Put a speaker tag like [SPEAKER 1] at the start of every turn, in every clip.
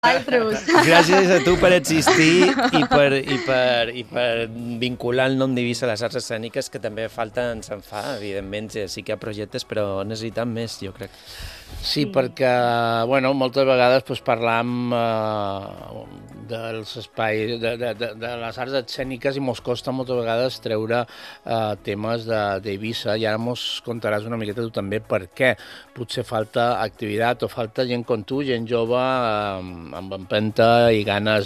[SPEAKER 1] Altres.
[SPEAKER 2] Gràcies a tu per existir i per vincular el nom d'Eivissa a les arts escèniques, que també falta ens en fa, evidentment, sí que hi ha projectes, però necessitem més, jo crec.
[SPEAKER 3] Sí, perquè, bueno, moltes vegades parlam dels espais, de les arts escèniques, i mos costa moltes vegades treure temes d'Eivissa, i ara mos contaràs una miqueta tu també per què. Potser falta activitat o falta gent com tu, gent jove, amb empenta i ganes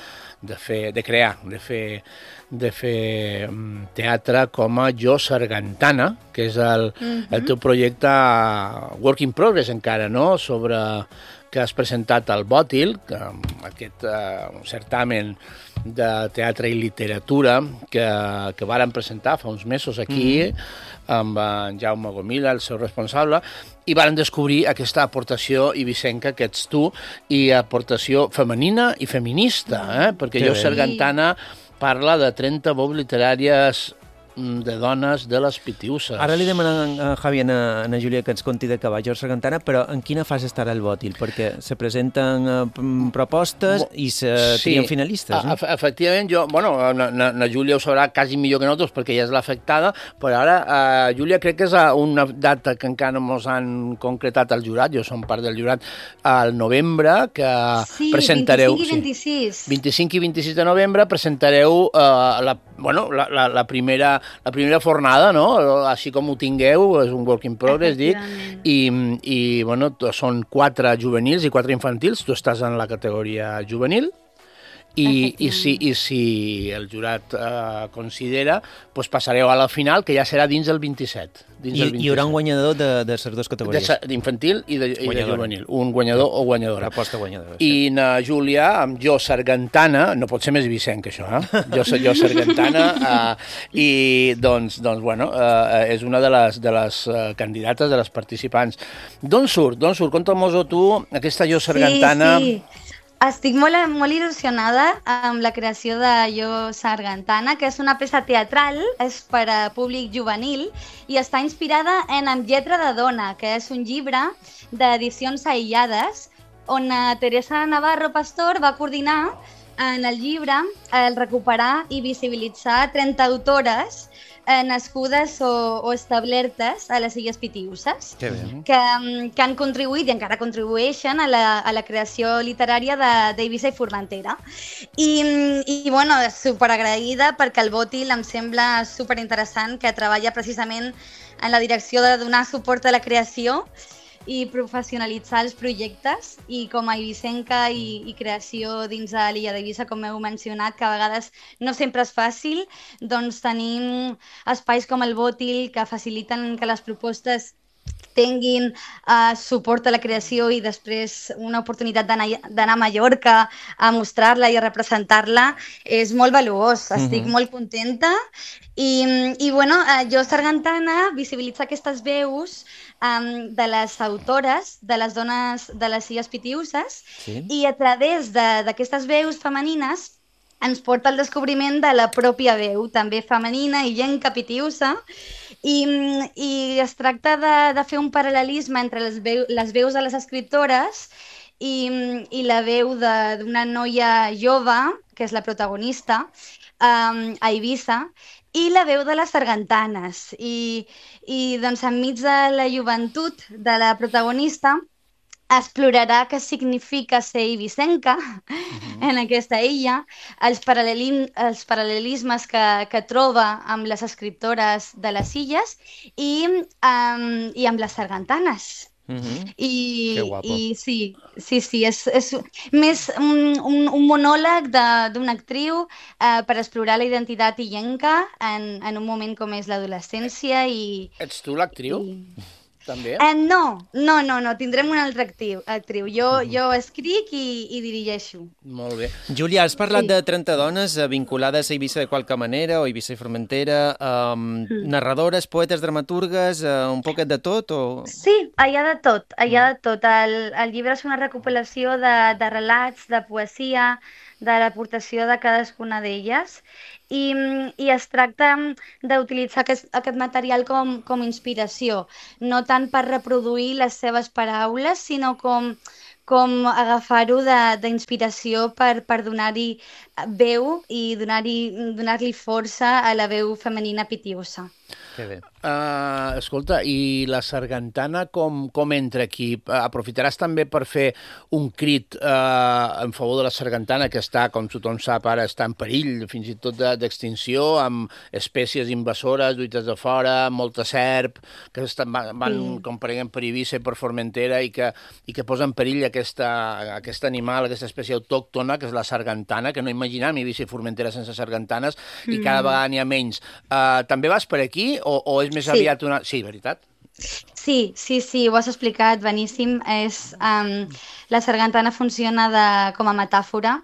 [SPEAKER 3] de crear, de fer teatre com a Jo Sargantana, que és el teu projecte work in progress encara, no?, sobre que has presentat al Bòtil, aquest certamen de teatre i literatura que varen presentar fa uns mesos aquí, amb en Jaume Gomila, el seu responsable, i varen descobrir aquesta aportació eivissenca que ets tu, i aportació femenina i feminista, perquè Jo Sargantana parla de 30 veus literàries de dones de les Pitiüses.
[SPEAKER 2] Ara li demanem a Javi i a Júlia que ens conti de què va Jo Sargantana, però en quina fase estarà el Bòtil? Perquè se presenten propostes i se trien finalistes, no?
[SPEAKER 3] Efectivament, na Júlia ho sabrà quasi millor que nosaltres, perquè ella és l'afectada, però ara, Júlia, crec que és una data que encara no ens han concretat al jurat, jo som part del jurat, al novembre, que presentareu...
[SPEAKER 1] Sí, 25 i 26.
[SPEAKER 3] 25 i 26 de novembre presentareu la primera fornada, no? Així com ho tingueu, és un work in progress, dic, i són 4 juvenils i 4 infantils, tu estàs en la categoria juvenil, i si el jurat considera, passareu a la final, que ja serà dins del 27.
[SPEAKER 2] Hi haurà un guanyador de les dues categories.
[SPEAKER 3] D'infantil i de juvenil. Un guanyador o guanyadora.
[SPEAKER 2] Proposta guanyadora.
[SPEAKER 3] I na Júlia, amb Jo Sargantana, no pot ser més Vicent que això, Jo Sargantana, i doncs, és una de les candidates, de les participants. D'on surt? Conta'm-ho tu, aquesta Jo Sargantana...
[SPEAKER 1] Sí. Estic molt il·lusionada amb la creació de Jo Sargantana, que és una peça teatral, és per a públic juvenil i està inspirada en Amb lletra de dona, que és un llibre d'edicions aïllades on Teresa Navarro Pastor va coordinar en el llibre el recuperar i visibilitzar 30 autores nascudes o establertes a les Illes Pitiüses, que han contribuït i encara contribueixen a la creació literària d'Eivissa i Formentera. I superagraïda perquè el Bòtil em sembla superinteressant, que treballa precisament en la direcció de donar suport a la creació i professionalitzar els projectes, i com a eivissenca i creació dins de l'illa d'Eivissa, com heu mencionat, que a vegades no sempre és fàcil, doncs tenim espais com el Bòtil que faciliten que les propostes tinguin suport a la creació i després una oportunitat d'anar a Mallorca a mostrar-la i a representar-la és molt valuós. Estic molt contenta i Jo Sargantana visibilitza aquestes veus de les autores, de les dones de les Illes Pitiüses, i a través d'aquestes veus femenines ens porta al descobriment de la pròpia veu, també femenina i llenca pitiüsa, i es tracta de fer un paral·lelisme entre les veus de les escriptores i la veu d'una noia jove, que és la protagonista, a Eivissa, i la veu de les sargantanes. I doncs, enmig de la joventut de la protagonista, explorarà què significa ser eivissenca en aquesta illa, els paral·lelismes que troba amb les escriptores de les illes i amb les sargantanes.
[SPEAKER 2] Que guapo.
[SPEAKER 1] I sí, és més un monòleg d'una actriu per explorar la identitat illenca en un moment com és l'adolescència.
[SPEAKER 3] Ets tu l'actriu? També?
[SPEAKER 1] No, tindrem una altra actriu. Jo escric i dirigeixo.
[SPEAKER 3] Molt bé.
[SPEAKER 2] Júlia, has parlat de 30 dones vinculades a Eivissa de qualque manera, o Eivissa i Formentera, narradores, poetes, dramaturgues, un poquet de tot?
[SPEAKER 1] Sí, hi ha de tot. El llibre és una recopilació de relats, de poesia, de l'aportació de cadascuna d'elles, i es tracta d'utilitzar aquest material com inspiració, no tant per reproduir les seves paraules, sinó com com agafar-ho d'inspiració per donar-hi veu i donar-li força a la veu femenina pitiusa.
[SPEAKER 2] Que bé.
[SPEAKER 3] Escolta, i la sargantana com entra aquí? Aprofitaràs també per fer un crit en favor de la sargantana, que està, com tothom sap, ara està en perill, fins i tot d'extinció, amb espècies invasores, duites de fora, molta serp, que van com per exemple per Eivissa i per Formentera i que posa en perill aquest animal, aquesta espècie autòctona, que és la sargantana, que no imaginem Eivissa i Formentera sense sargantanes, i cada vegada n'hi ha menys. També vas per aquí o és més aviat una... Sí, veritat?
[SPEAKER 1] Sí, ho has explicat, beníssim. La sargantana funciona com a metàfora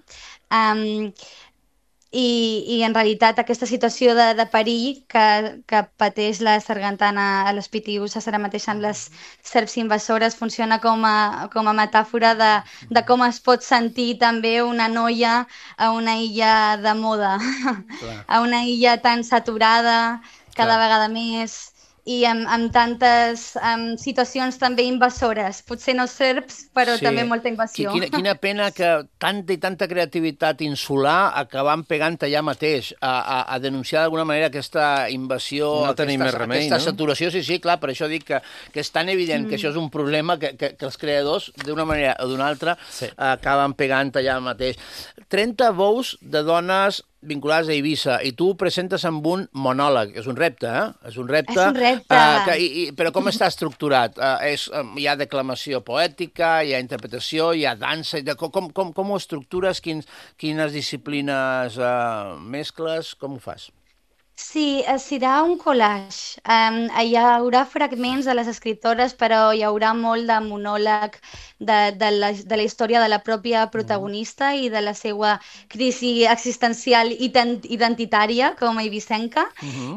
[SPEAKER 1] i en realitat aquesta situació de perill que pateix la sargantana a les pitiüses ara mateix amb les serps invasores funciona com a metàfora de com es pot sentir també una noia a una illa de moda, a una illa tan saturada, cada vegada més, i amb tantes situacions també invasores. Potser no serps, però també molta invasió.
[SPEAKER 3] Quina pena que tanta i tanta creativitat insular acabant pegant allà mateix a denunciar d'alguna manera aquesta invasió, aquesta saturació. Sí, clar, per això dic que és tan evident que això és un problema que els creadors, d'una manera o d'una altra, acaben pegant allà mateix. 30 veus de dones vinculades a Eivissa, i tu ho presentes amb un monòleg. És un repte, eh? És un repte. Però com està estructurat? Hi ha declamació poètica, hi ha interpretació, hi ha dansa... Com ho estructures? Quines disciplines mescles? Com ho fas?
[SPEAKER 1] Sí, serà un collage. Hi haurà fragments de les escriptores, però hi haurà molt de monòleg de la història de la pròpia protagonista i de la seva crisi existencial identitària com a eivissenca.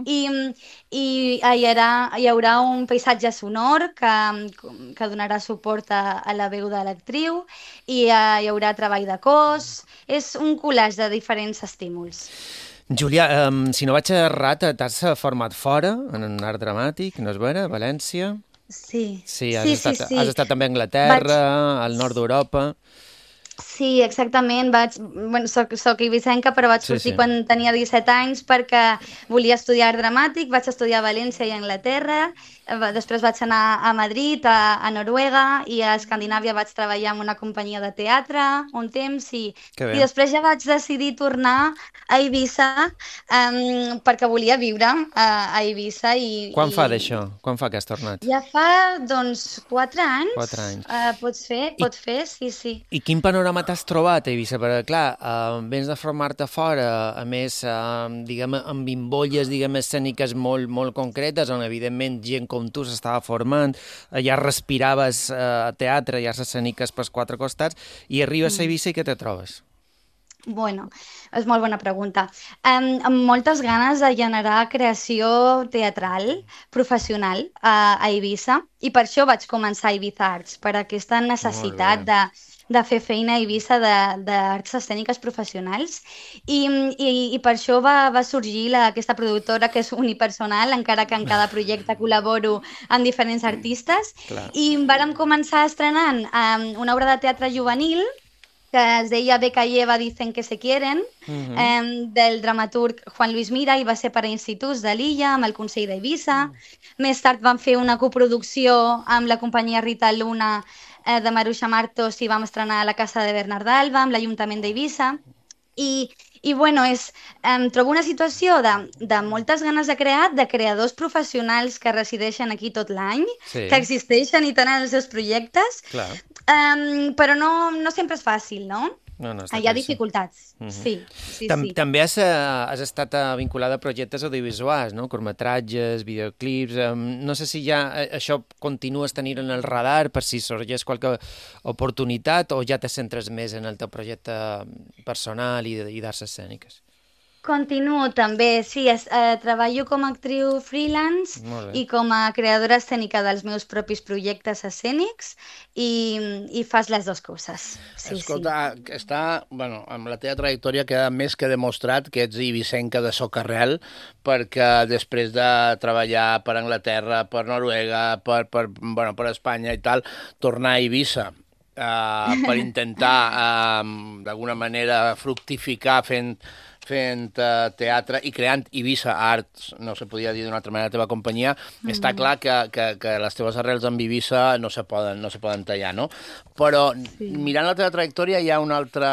[SPEAKER 1] I hi haurà un paisatge sonor que donarà suport a la veu de l'actriu i hi haurà treball de cos. És un collage de diferents estímuls.
[SPEAKER 2] Júlia, si no vaig errat, t'has format fora en art dramàtic, no és vera, a València?
[SPEAKER 1] Sí.
[SPEAKER 2] Has estat també a Anglaterra, al nord d'Europa...
[SPEAKER 1] Sí, exactament. Soc eivissenca, però vaig sortir quan tenia 17 anys perquè volia estudiar art dramàtic, vaig estudiar a València i a Anglaterra, després vaig anar a Madrid, a Noruega, i a Escandinàvia vaig treballar en una companyia de teatre un temps, i després ja vaig decidir tornar a Eivissa perquè volia viure a Eivissa.
[SPEAKER 2] Quan fa d'això? Quan fa que has tornat?
[SPEAKER 1] Ja fa, 4 anys.
[SPEAKER 2] 4 anys.
[SPEAKER 1] Pot fer, sí.
[SPEAKER 2] I quin panorama t'has trobat a Eivissa? Perquè, clar, vens de formar-te fora, a més, diguem, amb bimbolles, escèniques molt concretes, on, evidentment, gent com tu s'estava formant, ja respiraves teatre, ja escèniques pels 4 costats, i arribes a Eivissa i què te trobes?
[SPEAKER 1] Bueno, és molt bona pregunta. Amb moltes ganes de generar creació teatral professional a Eivissa, i per això vaig començar a Ibiza Arts, per aquesta necessitat de fer feina a Eivissa d'arts escèniques professionals, i per això va sorgir aquesta productora, que és unipersonal, encara que en cada projecte col·laboro amb diferents artistes. I vàrem començar estrenant una obra de teatre juvenil que es deia Beca i Eva dicen que se quieren, del dramaturg Juan Luis Mira, i va ser per a instituts de l'illa, amb el Consell d'Eivissa. Més tard vam fer una coproducció amb la companyia Rita Luna de Maruixa Martos, i vam estrenar a la Casa de Bernard Alba, amb l'Ajuntament d'Eivissa. I bueno, trobo una situació de moltes ganes de crear, de creadors professionals que resideixen aquí tot l'any, que existeixen i tenen els seus projectes, però no sempre és fàcil, no? Hi ha dificultats, sí.
[SPEAKER 2] També has estat vinculada a projectes audiovisuals, no? Curtmetratges, videoclips... No sé si ja això continues tenint en el radar per si sorgeix qualque oportunitat, o ja te centres més en el teu projecte personal i d'arts escèniques?
[SPEAKER 1] Continuo també, sí, treballo com a actriu freelance i com a creadora escènica dels meus propis projectes escènics, i fas les dues coses.
[SPEAKER 3] Escolta, amb la teva trajectòria queda més que demostrat que ets eivissenca de socarrel, perquè després de treballar per Anglaterra, per Noruega, per Espanya i tal, tornar a Eivissa per intentar, d'alguna manera, fructificar fent teatre i creant Ibiza Arts, no se podia dir d'una altra manera, la teva companyia, està clar que les teves arrels amb Ibiza no se poden tallar, no? Però mirant la teva trajectòria hi ha un altre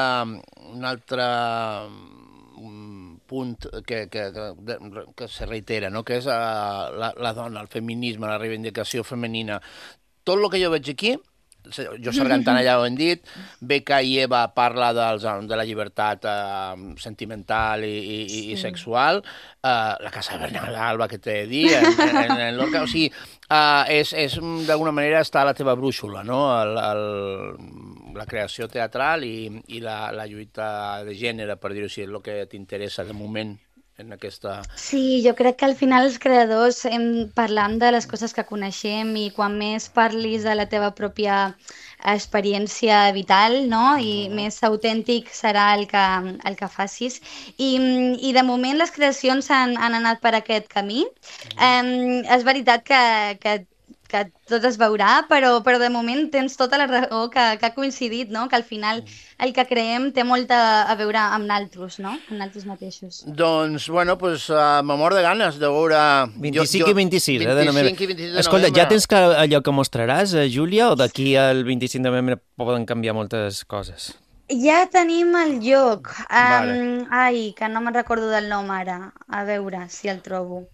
[SPEAKER 3] punt que se reitera, no? Que és la dona, el feminisme, la reivindicació femenina. Tot el que jo veig aquí, jo Sargantana ja ho hem dit, Becca i Eva parla de la llibertat sentimental i sexual, la Casa Bernal Alba, que t'he de dir, en Lorca, o sigui, és d'alguna manera està a la teva brúixola, no? La creació teatral i la lluita de gènere, per dir-ho així, és el que t'interessa de moment en aquesta...
[SPEAKER 1] Sí, jo crec que al final els creadors parlam de les coses que coneixem i quan més parlis de la teva pròpia experiència vital, no? I més autèntic serà el que facis. I de moment les creacions han anat per aquest camí. És veritat que tot es veurà, però de moment tens tota la raó que ha coincidit, no? Que al final el que creem té molt a veure amb naltros, no? Amb naltros mateixos.
[SPEAKER 3] Doncs, bueno, me mor de ganes de veure...
[SPEAKER 2] 25 i 26, de novembre. 25 i 26 de novembre. Escolta, ja tens clar allò que mostraràs, Júlia, o d'aquí al 25 de novembre poden canviar moltes coses?
[SPEAKER 1] Ja tenim el lloc.
[SPEAKER 3] Vale.
[SPEAKER 1] Ai, que no me'n recordo del nom ara. A veure si el trobo.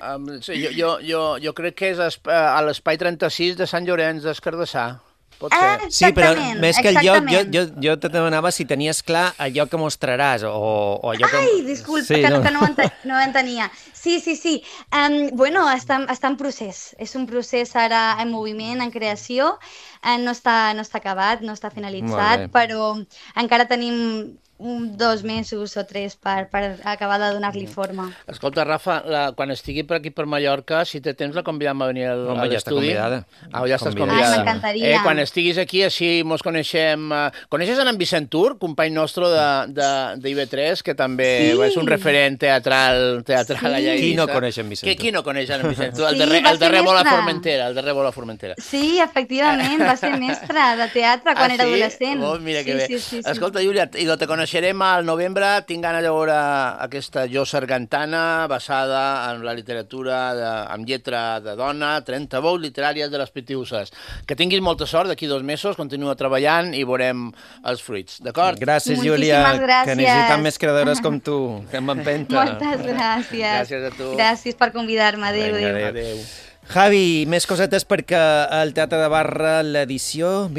[SPEAKER 3] Jo crec que és a l'Espai 36 de Sant Llorenç d'Escardassà. Pot ser.
[SPEAKER 2] Sí, però més que el lloc, jo te demanava si tenies clar allò que mostraràs o allò que...
[SPEAKER 1] Ai, disculpa, sí, que no ho entenia. Sí. Bueno, està en procés. És un procés ara en moviment, en creació. No està acabat, no està finalitzat, però encara tenim 2 mesos o 3 per acabar de donar-li forma.
[SPEAKER 3] Escolta, Rafa, quan estigui per aquí per Mallorca, si té temps la convidem a venir a l'estudi.
[SPEAKER 2] Ja està convidada.
[SPEAKER 3] Ja estàs convidada.
[SPEAKER 1] Ai, m'encantaria.
[SPEAKER 3] Quan estiguis aquí, així mos coneixem. Coneixes en Vicent Tur, company nostre d'IV3, que també és un referent teatral allà a Eivissa?
[SPEAKER 2] Qui no coneix en Vicent Tur?
[SPEAKER 3] Qui no coneix en Vicent Tur? El de Rebo la Formentera.
[SPEAKER 1] Sí, efectivament, va ser mestre de teatre quan era adolescent.
[SPEAKER 3] Mira que bé. Escolta, Júlia, i te coneixerem al novembre, tinc ganes de veure aquesta Jo Sargantana, basada en la literatura amb lletra de dona, 30 veus literàries de les Pitiuses. Que tinguis molta sort d'aquí 2 mesos, continua treballant i veurem els fruits, d'acord?
[SPEAKER 2] Gràcies, Júlia, que necessitem més creadores com tu, que m'empenta.
[SPEAKER 1] Moltes gràcies.
[SPEAKER 3] Gràcies a tu.
[SPEAKER 1] Gràcies per convidar-me. Adéu.
[SPEAKER 3] Adéu.
[SPEAKER 2] Javi, més cosetes perquè el Teatre de Barra, l'edició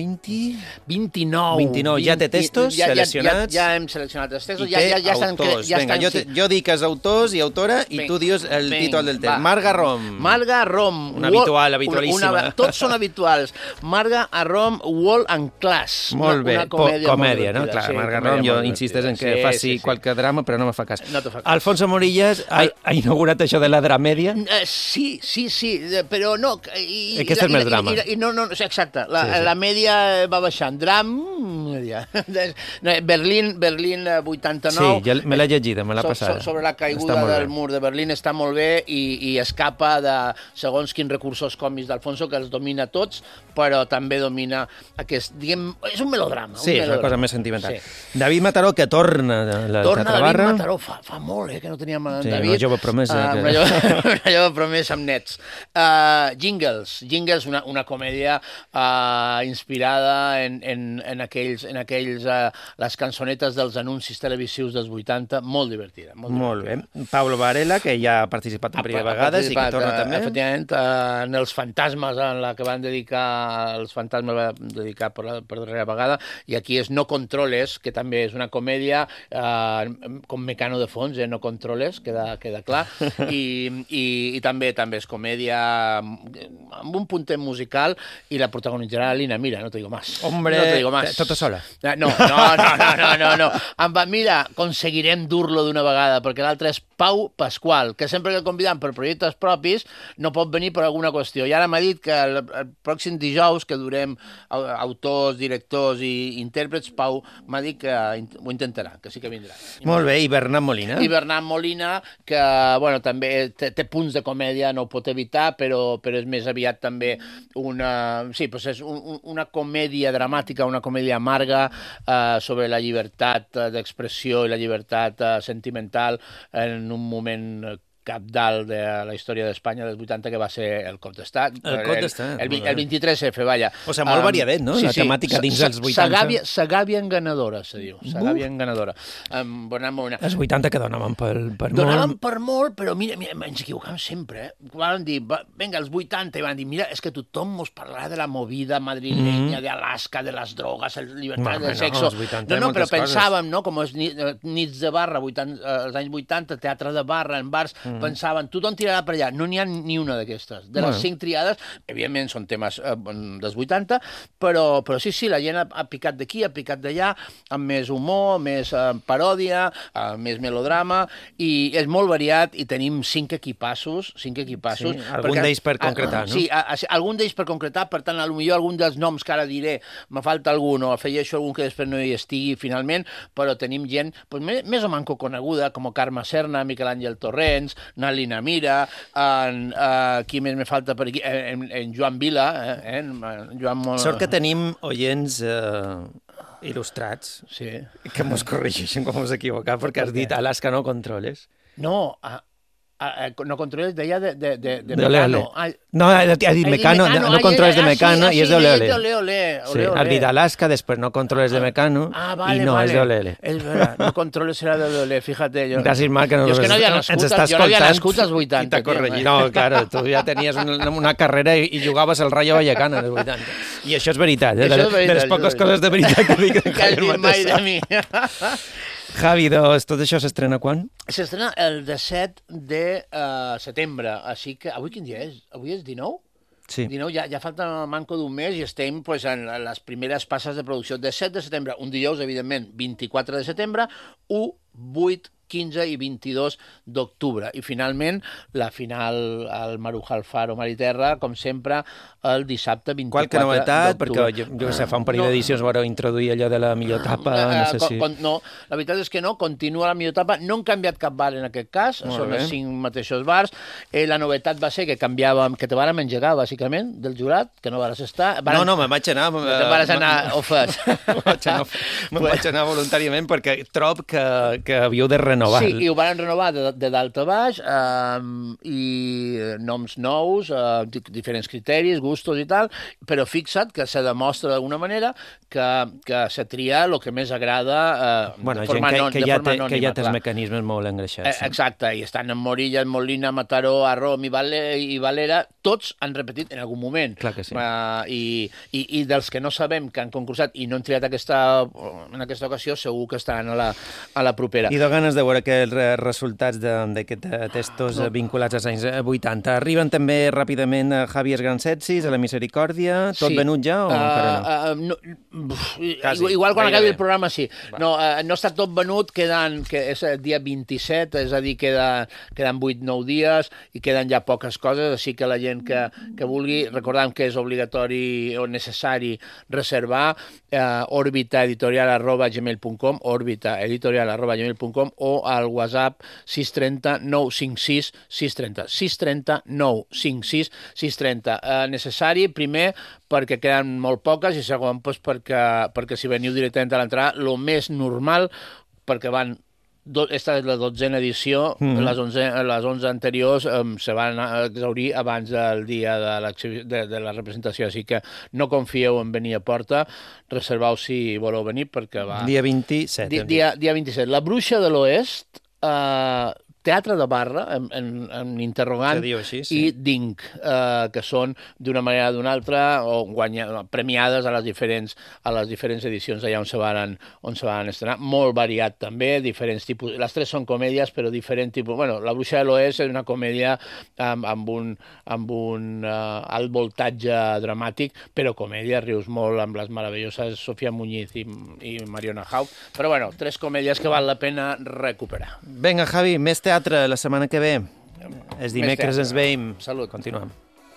[SPEAKER 2] 29. Ja té textos seleccionats?
[SPEAKER 3] Ja hem seleccionat els textos.
[SPEAKER 2] I té autors. Vinga, jo dic els autors i autora i tu dius el títol del text. Marga Rom. Una habitualíssima.
[SPEAKER 3] Tots són habituals. Marga Rom, Wall and Class.
[SPEAKER 2] Molt bé, comèdia, no? Clar, Marga Rom, jo insistes en que faci qualque drama, però no me fa cas. Alfonso Morillas ha inaugurat això de la dramèdia?
[SPEAKER 3] Sí. Però no...
[SPEAKER 2] Aquest és més drama.
[SPEAKER 3] Exacte, la mèdia va baixant. Mèdia. Berlín 89.
[SPEAKER 2] Sí, me l'he llegida, me l'ha passada.
[SPEAKER 3] Sobre la caiguda del mur de Berlín està molt bé i escapa de segons quins recursos còmics d'Alfonso, que els domina tots, però també domina aquest... És un melodrama.
[SPEAKER 2] Sí, és una cosa més sentimental. David Mataró, que torna a la Teatre Barra.
[SPEAKER 3] David Mataró, fa molt que no teníem David.
[SPEAKER 2] Una jove promesa.
[SPEAKER 3] Una jove promesa amb nets. Jingles, una comèdia inspirada en aquells les cançonetes dels anuncis televisius dels 80, molt divertida.
[SPEAKER 2] Molt bé. Pablo Varela, que ja ha participat en primeres vegades i que torna també.
[SPEAKER 3] Efectivament, en Els fantasmes, en la que van dedicar per darrera vegada, i aquí és No controles, que també és una comèdia com Mecano de fons, No controles, queda clar, i també és comèdia amb un puntet musical i la protagonitzarà Lina Mira, no te digo más.
[SPEAKER 2] Hombre, tota sola.
[SPEAKER 3] No. Mira, aconseguirem dur-lo d'una vegada, perquè l'altre és Pau Pasqual, que sempre que el convidam per projectes propis no pot venir per alguna qüestió. I ara m'ha dit que el pròxim dijous, que durem autors, directors i intèrprets, Pau m'ha dit que ho intentarà, que sí que vindrà.
[SPEAKER 2] Molt bé, i Bernat Molina?
[SPEAKER 3] I Bernat Molina, que bueno, també té punts de comèdia, no ho pot evitar, però és més aviat també és una comèdia dramàtica, una comèdia amarga sobre la llibertat d'expressió i la llibertat sentimental en un moment cabdal de la història d'Espanya dels 80, que va ser el cop d'estat.
[SPEAKER 2] El cop d'estat.
[SPEAKER 3] El 23F, vaja.
[SPEAKER 2] O sigui, molt variadet, no? La temàtica dins dels 80.
[SPEAKER 3] Sagàvia enganadora, se diu. Sagàvia enganadora.
[SPEAKER 2] Els 80 que donaven per molt.
[SPEAKER 3] Donaven per molt, però mira, ens equivocàvem sempre. Van dir, vinga, els 80, i van dir, mira, és que tothom mos parlarà de la movida madrilenya, d'Alaska, de les drogues, la llibertat del sexo. No, però pensàvem, no?, com els nits de barra, als anys 80, teatre de barra, en bars, pensaven, tothom tirarà per allà. No n'hi ha ni una d'aquestes. De les 5 triades, evidentment són temes dels 80, però sí, la gent ha picat d'aquí, ha picat d'allà, amb més humor, més paròdia, més melodrama, i és molt variat, i tenim 5 equipassos. Sí,
[SPEAKER 2] algun d'ells per concretar, no?
[SPEAKER 3] Sí, algun d'ells per concretar, per tant, potser algun dels noms que ara diré, me falta algun, o afegeixo algun que després no hi estigui finalment, però tenim gent més o manco coneguda, com Carme Serna, Miquel Àngel Torrents, Nalina Mira, qui més me falta per aquí? En Joan Vila.
[SPEAKER 2] Sort que tenim oients il·lustrats, que mos corregeixen quan mos equivocat, perquè has dit Alaska no controles.
[SPEAKER 3] No, no controles d'allà de Mecano.
[SPEAKER 2] No, ha dit Mecano, no controles de Mecano, i és de Ole Ole.
[SPEAKER 3] Sí,
[SPEAKER 2] has dit Alaska, després no controles de Mecano, i no, és de Ole Ole.
[SPEAKER 3] És veritat, no controles serà de Ole Ole, fíjate.
[SPEAKER 2] Gràcies, Marc, que
[SPEAKER 3] ens havia nascut als 80.
[SPEAKER 2] No, claro, tu ja tenies una carrera i jugaves al Rayo Vallecano als 80. I això és veritat, de les poques coses de veritat que dic.
[SPEAKER 3] Que has dit mai de mi.
[SPEAKER 2] Javi, doncs, tot això s'estrena quan?
[SPEAKER 3] S'estrena el 17 de setembre, així que... Avui quin dia és? Avui és 19?
[SPEAKER 2] Sí.
[SPEAKER 3] 19, ja falta manco d'un mes i estem en les primeres passes de producció. 17 de setembre, un dijous, evidentment, 24 de setembre, 1, 8, 15 i 22 d'octubre. I finalment, la final al Maruja al Faro Mar i Terra, com sempre, el dissabte 24 d'octubre.
[SPEAKER 2] Qualque novetat? Perquè, jo sé, fa un parell d'edicions vau introduir allò de la millor tapa, no sé si...
[SPEAKER 3] No, la veritat és que no, continua la millor tapa. No han canviat cap bar en aquest cas, són els 5 mateixos bars. La novetat va ser que canviàvem, que te vàrem engegar, bàsicament, del jurat, que no vas estar...
[SPEAKER 2] No, me'n vaig anar...
[SPEAKER 3] Te vas anar ofès.
[SPEAKER 2] Me'n vaig anar voluntàriament perquè trob que havíeu de renovar.
[SPEAKER 3] Sí, i ho van renovar de dalt a baix, i noms nous, diferents criteris, gustos i tal, però fixa't que se demostra d'alguna manera que se tria el que més agrada de forma anònima.
[SPEAKER 2] Que ja té els mecanismes molt engreixats.
[SPEAKER 3] Exacte, i estan en Morilla, en Molina, Mataró, Arrom i Valera, tots han repetit en algun moment.
[SPEAKER 2] Clar que sí.
[SPEAKER 3] I dels que no sabem que han concursat i no han triat en aquesta ocasió, segur que estaran a la propera.
[SPEAKER 2] I de ganes de veure que els resultats d'aquests testos vinculats als anys 80. Arriben també ràpidament a Javi Esgransetsis, a la Misericòrdia. Tot venut ja o encara no?
[SPEAKER 3] Igual quan acabi el programa sí. No està tot venut, que és el dia 27, és a dir, queden 8-9 dies i queden ja poques coses, així que la gent que vulgui, recordem que és obligatori o necessari reservar orbitaeditorial@gmail.com orbitaeditorial@gmail.com o al WhatsApp 630 956 630. 630 956 630. Necessari, primer, perquè queden molt poques, i segon, perquè si veniu directament a l'entrada, el més normal, perquè esta és la 12a edició, les 11 anteriors se van exaurir abans del dia de la representació, així que no confieu en venir a porta, reserveu si voleu venir, perquè va...
[SPEAKER 2] Dia 27.
[SPEAKER 3] Dia 27. La Bruixa de l'Oest, teatre de barra, en interrogant, i Dink, que són, d'una manera o d'una altra, premiades a les diferents edicions allà on se van estrenar. Molt variat també, diferents tipus... Les tres són comèdies, però diferent tipus... Bueno, La Bruixa de l'Oest és una comèdia amb un alt voltatge dramàtic, però comèdia, rius molt amb les meravelloses Sofia Muñiz i Mariona Haupt. Però bueno, tres comèdies que val la pena recuperar.
[SPEAKER 2] Vinga, Javi, més teatre teatre la setmana que ve. Els dimecres ens veiem.
[SPEAKER 3] Salut.
[SPEAKER 2] Continuem.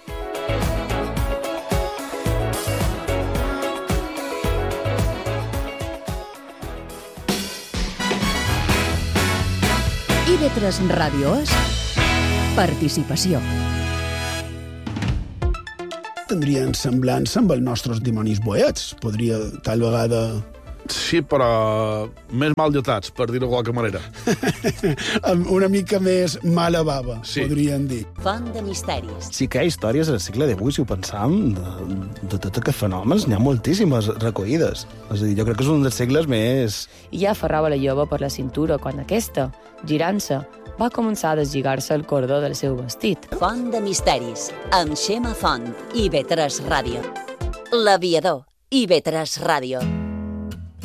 [SPEAKER 4] IB3 Ràdio és participació.
[SPEAKER 5] Tindrien semblança amb els nostres dimonis boets. Podria, tal vegada...
[SPEAKER 6] Sí, però més mal dotats, per dir-ho de qualque manera.
[SPEAKER 5] Una mica més mala bava,
[SPEAKER 6] sí.
[SPEAKER 5] Podríem dir.
[SPEAKER 4] Font de misteris.
[SPEAKER 7] Sí que hi ha històries al segle XVIII, si ho pensam, de tots aquests fenòmens, n'hi ha moltíssimes recollides. És a dir, jo crec que és un dels segles més...
[SPEAKER 8] I ja aferrava la jove per la cintura quan aquesta, girant-se, va començar a deslligar-se el cordó del seu vestit.
[SPEAKER 4] Font de misteris, amb Xema Font, IB3 Ràdio. L'aviador, IB3 Ràdio.